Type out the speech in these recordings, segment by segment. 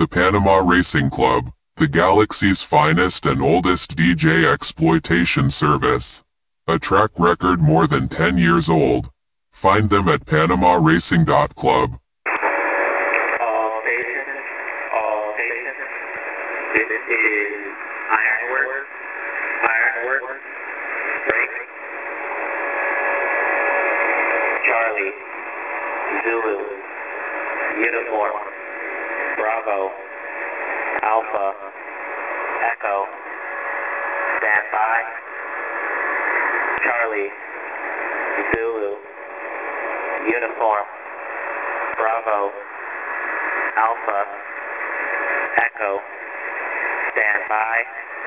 The Panama Racing Club, the galaxy's finest and oldest DJ exploitation service. A track record more than 10 years old. Find them at PanamaRacing.club. All stations, this is Ironworks, break, Charlie, Zulu, Uniform, Bravo, Alpha, Echo, stand by, Charlie, Zulu, Uniform, Bravo, Alpha, Echo, stand by,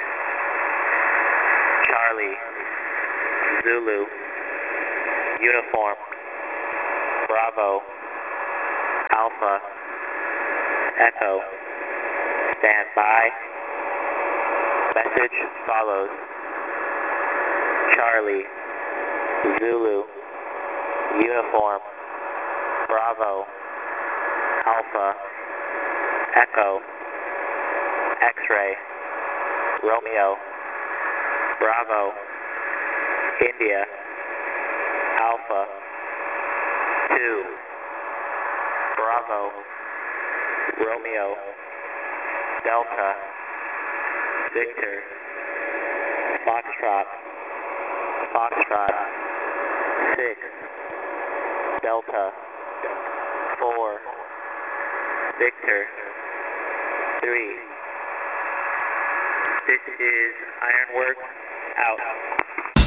Charlie, Zulu, Uniform, Bravo, Alpha, Echo, stand by, message follows, Charlie, Zulu, Uniform, Bravo, Alpha, Echo, X-Ray, Romeo, Bravo, India, Alpha, 2, Bravo, Romeo, Delta, Victor, Foxtrot, 6, Delta, 4, Victor, 3. This is Ironworks, out.